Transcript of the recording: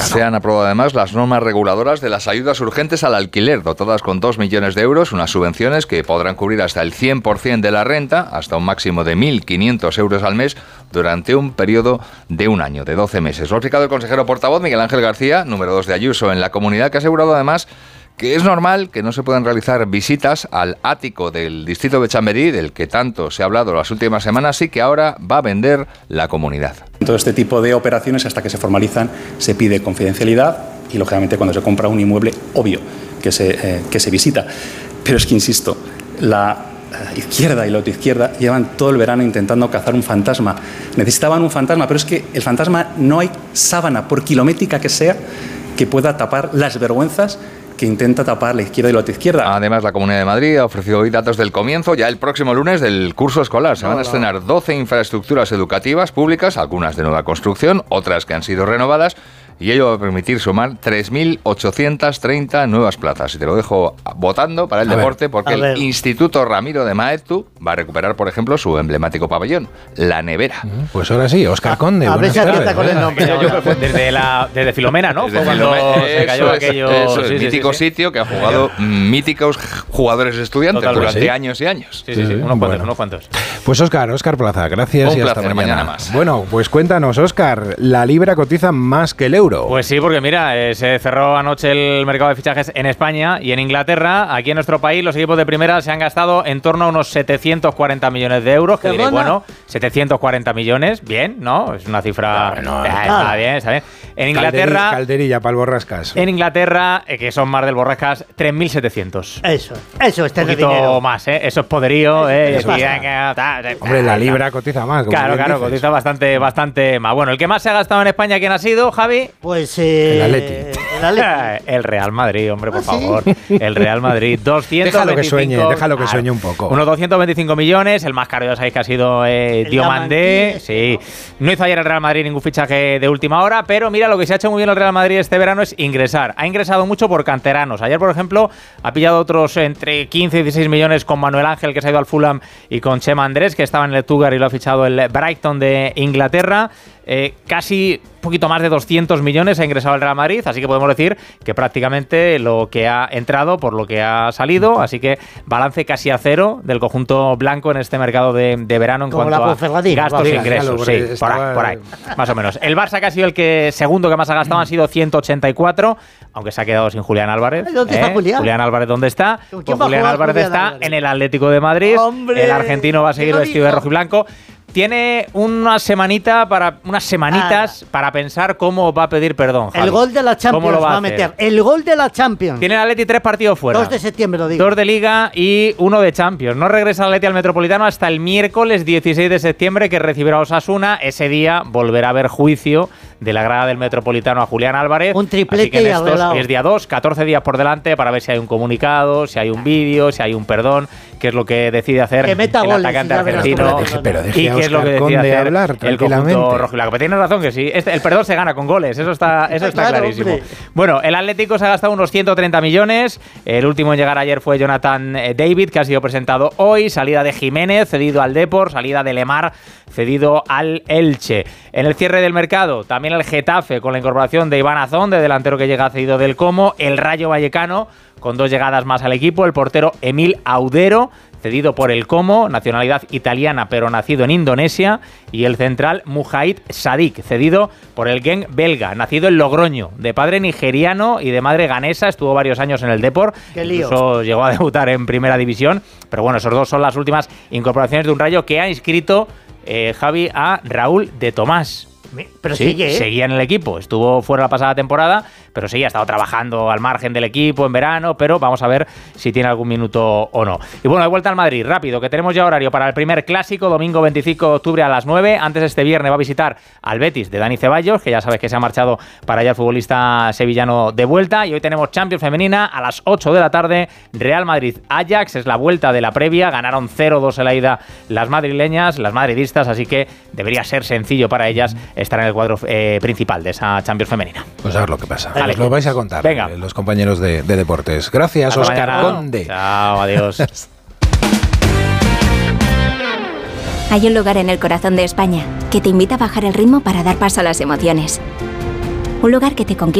Se han aprobado además las normas reguladoras de las ayudas urgentes al alquiler, dotadas con 2 millones de euros, unas subvenciones que podrán cubrir hasta el 100% de la renta, hasta un máximo de 1.500 euros al mes, durante un periodo de un año, de 12 meses. Lo ha explicado el consejero portavoz Miguel Ángel García, número 2 de Ayuso en la comunidad, que ha asegurado además que es normal que no se puedan realizar visitas al ático del distrito de Chamberí, del que tanto se ha hablado las últimas semanas y que ahora va a vender la comunidad. Todo este tipo de operaciones, hasta que se formalizan, se pide confidencialidad y, lógicamente, cuando se compra un inmueble, obvio que se visita. Pero es que, insisto, la izquierda y la autoizquierda llevan todo el verano intentando cazar un fantasma. Necesitaban un fantasma, pero es que el fantasma, no hay sábana, por kilométrica que sea, que pueda tapar las vergüenzas que intenta tapar la izquierda y la autoizquierda. Además, la Comunidad de Madrid ha ofrecido hoy datos del comienzo, ya el próximo lunes, del curso escolar. Se van a estrenar 12 infraestructuras educativas públicas, algunas de nueva construcción, otras que han sido renovadas, y ello va a permitir sumar 3.830 nuevas plazas. Y te lo dejo votando para el deporte, porque el Instituto Ramiro de Maeztu va a recuperar, por ejemplo, su emblemático pabellón, la Nevera. Pues ahora sí, Óscar Conde. A ver si acierta con el nombre. Desde Filomena, ¿no? Desde cuando se cayó aquello. Sí, mítico sitio que ha jugado míticos jugadores estudiantes durante años y años. Sí, unos cuantos. Pues Óscar Plaza, gracias y hasta mañana más. Bueno, pues cuéntanos, Óscar, la libra cotiza más que el euro. Pues sí, porque mira, se cerró anoche el mercado de fichajes en España y en Inglaterra. Aquí en nuestro país los equipos de primera se han gastado en torno a unos 740 millones de euros, que diréis, bueno, 740 millones, bien, ¿no? Es una cifra... Está bien. En Inglaterra... Calderilla para el Borrascas. En Inglaterra, que son más del Borrascas, 3.700. Eso es tener dinero. Un poquito más, ¿eh? Eso es poderío, Hombre, la libra cotiza más. Claro, cotiza bastante más. Bueno, el que más se ha gastado en España, ¿quién ha sido, Javi? Pues el Atleti. El Real Madrid, hombre, por favor. El Real Madrid, 225. Déjalo que sueñe un poco. Unos 225 millones. El más caro ya sabéis que ha sido Diomandé. Sí. No hizo ayer el Real Madrid ningún fichaje de última hora, pero mira, lo que se ha hecho muy bien el Real Madrid este verano es ingresar. Ha ingresado mucho por canteranos. Ayer, por ejemplo, ha pillado otros entre 15 y 16 millones con Manuel Ángel, que se ha ido al Fulham, y con Chema Andrés, que estaba en el Tugar y lo ha fichado el Brighton de Inglaterra. Casi un poquito más de 200 millones ha ingresado el Real Madrid, así que podemos decir que prácticamente lo que ha entrado por lo que ha salido, así que balance casi a cero del conjunto blanco en este mercado de verano en cuanto a gastos e ingresos. Sí, por ahí, más o menos. El Barça, que ha sido el segundo que más ha gastado, han sido 184, aunque se ha quedado sin Julián Álvarez. ¿Dónde está Julián? Julián Álvarez, ¿dónde está? Pues Julián Álvarez está en el Atlético de Madrid. ¡Hombre! El argentino va a seguir vestido de rojo y blanco. Tiene unas semanitas para pensar cómo va a pedir perdón, Javi. El gol de la Champions va a meter. El gol de la Champions. Tiene el Atleti 3 partidos fuera. 2 de septiembre, lo digo. 2 de Liga y 1 de Champions. No regresa el Atleti al Metropolitano hasta el miércoles 16 de septiembre, que recibirá a Osasuna. Ese día volverá a haber juicio de la grada del Metropolitano a Julián Álvarez. Un triplete y arreglado. Es día 2, 14 días por delante para ver si hay un comunicado, si hay un vídeo, si hay un perdón, qué es lo que decide hacer el atacante argentino. Pero y qué es lo que decide hacer el conjunto rojiblanco. Pero tienes razón que sí, el perdón se gana con goles, eso está clarísimo. Hombre. Bueno, el Atlético se ha gastado unos 130 millones. El último en llegar ayer fue Jonathan David, que ha sido presentado hoy. Salida de Jiménez, cedido al Depor. Salida de Lemar, cedido al Elche. En el cierre del mercado, también el Getafe, con la incorporación de Iván Azón, de delantero que llega cedido del Como. El Rayo Vallecano, con 2 llegadas más al equipo. El portero Emil Audero, cedido por el Como, nacionalidad italiana pero nacido en Indonesia. Y el central Mujahid Sadik, cedido por el Genk belga, nacido en Logroño, de padre nigeriano y de madre ganesa. Estuvo varios años en el Depor, incluso llegó a debutar en primera división. Pero bueno, esos dos son las últimas incorporaciones de un Rayo que ha inscrito Javi a Raúl de Tomás. Pero sí, seguía en el equipo, estuvo fuera la pasada temporada, pero sí, ha estado trabajando al margen del equipo en verano, pero vamos a ver si tiene algún minuto o no. Y bueno, de vuelta al Madrid, rápido, que tenemos ya horario para el primer clásico, domingo 25 de octubre a las 9. Antes, este viernes va a visitar al Betis de Dani Ceballos, que ya sabes que se ha marchado para allá el futbolista sevillano de vuelta. Y hoy tenemos Champions femenina a las 8 de la tarde, Real Madrid-Ajax, es la vuelta de la previa, ganaron 0-2 en la ida las madrileñas, las madridistas, así que debería ser sencillo para ellas estar en el cuadro principal de esa Champions femenina. Pues a ver lo que pasa. Vale. Os lo vais a contar. Venga. Los compañeros de Deportes. Gracias, Óscar Conde. Chao, adiós. Hay un lugar en el corazón de España que te invita a bajar el ritmo para dar paso a las emociones. Un lugar que te conquista